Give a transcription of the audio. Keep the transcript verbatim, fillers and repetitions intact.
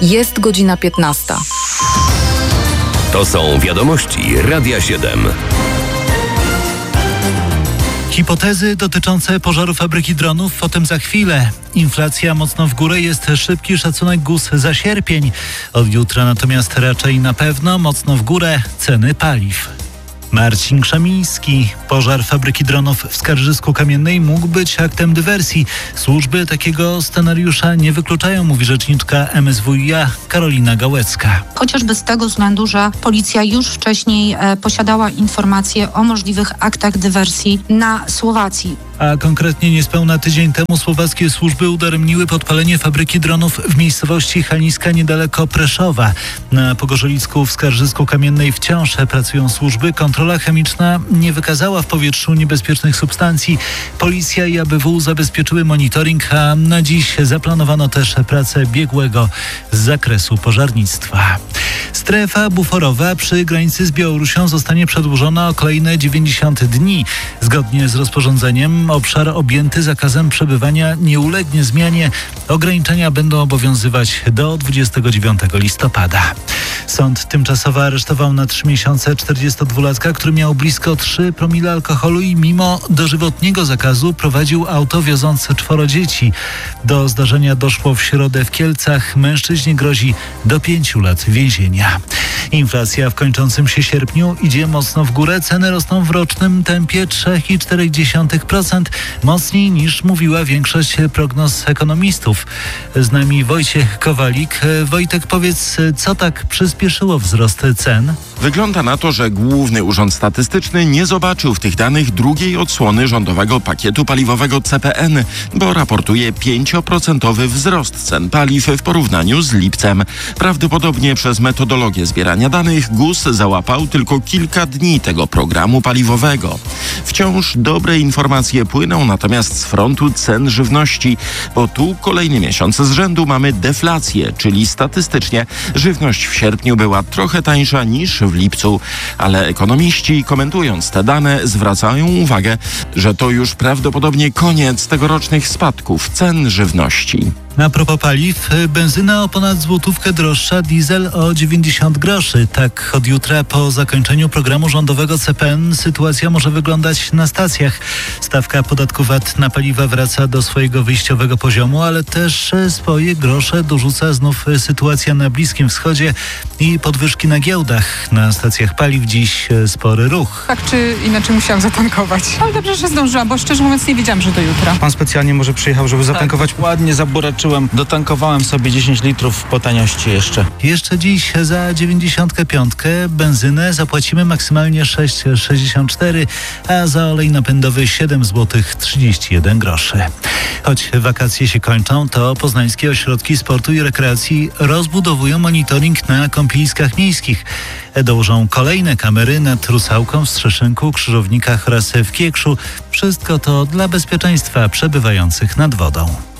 Jest godzina piętnasta. To są wiadomości Radia siedem. Hipotezy dotyczące pożaru fabryki dronów, o tym za chwilę. Inflacja mocno w górę, jest szybki szacunek G U S za sierpień. Od jutra natomiast raczej na pewno mocno w górę ceny paliw. Marcin Krzemiński. Pożar fabryki dronów w Skarżysku-Kamiennej mógł być aktem dywersji. Służby takiego scenariusza nie wykluczają, mówi rzeczniczka M S W i A Karolina Gałecka. Chociażby z tego względu, że policja już wcześniej e, posiadała informacje o możliwych aktach dywersji na Słowacji. A konkretnie niespełna tydzień temu słowackie służby udaremniły podpalenie fabryki dronów w miejscowości Haniska niedaleko Preszowa. Na Pogorzelicku w Skarżysku-Kamiennej wciąż pracują służby. Kontrola chemiczna nie wykazała w powietrzu niebezpiecznych substancji. Policja i A B W zabezpieczyły monitoring, a na dziś zaplanowano też pracę biegłego z zakresu pożarnictwa. Strefa buforowa przy granicy z Białorusią zostanie przedłużona o kolejne dziewięćdziesiąt dni. Zgodnie z rozporządzeniem obszar objęty zakazem przebywania nie ulegnie zmianie. Ograniczenia będą obowiązywać do dwudziestego dziewiątego listopada. Sąd tymczasowo aresztował na trzy miesiące czterdziestodwulatka, który miał blisko trzy promile alkoholu i mimo dożywotniego zakazu prowadził auto wiozące czworo dzieci. Do zdarzenia doszło w środę w Kielcach. Mężczyźnie grozi do pięciu lat więzienia. Inflacja w kończącym się sierpniu idzie mocno w górę. Ceny rosną w rocznym tempie trzy i cztery dziesiąte procent, mocniej niż mówiła większość prognoz ekonomistów. Z nami Wojciech Kowalik. Wojtek, powiedz, co tak przyspieszyło wzrost cen? Wygląda na to, że Główny Urząd Statystyczny nie zobaczył w tych danych drugiej odsłony rządowego pakietu paliwowego C P N, bo raportuje pięcioprocentowy wzrost cen paliw w porównaniu z lipcem. Prawdopodobnie przez metodologię zbierania danych G U S załapał tylko kilka dni tego programu paliwowego. Wciąż dobre informacje płyną natomiast z frontu cen żywności, bo tu kolejny miesiąc z rzędu mamy deflację, czyli statystycznie żywność w sierpniu była trochę tańsza niż w lipcu, ale ekonomiści komentując te dane zwracają uwagę, że to już prawdopodobnie koniec tegorocznych spadków cen żywności. A propos paliw, benzyna o ponad złotówkę droższa, diesel o dziewięćdziesiąt groszy. Tak od jutra po zakończeniu programu rządowego C P N sytuacja może wyglądać na stacjach. Stawka podatku V A T na paliwa wraca do swojego wyjściowego poziomu, ale też swoje grosze dorzuca znów sytuacja na Bliskim Wschodzie i podwyżki na giełdach. Na stacjach paliw dziś spory ruch. Tak czy inaczej musiałam zatankować. Ale dobrze, że zdążyłam, bo szczerze mówiąc nie wiedziałam, że do jutra. Pan specjalnie może przyjechał, żeby zatankować. Tak, ładnie zaburaczyłem. Dotankowałem sobie dziesięć litrów po taniości jeszcze. Jeszcze dziś za dziewięćdziesiątkę piątkę benzynę zapłacimy maksymalnie sześć przecinek sześćdziesiąt cztery, a za olej napędowy siedem złotych trzydzieści jeden groszy. Choć wakacje się kończą, to poznańskie ośrodki sportu i rekreacji rozbudowują monitoring na kąpieliskach miejskich. Dołożą kolejne kamery nad Rusałką, w Strzeszynku, Krzyżownikach oraz w Kiekszu. Wszystko to dla bezpieczeństwa przebywających nad wodą.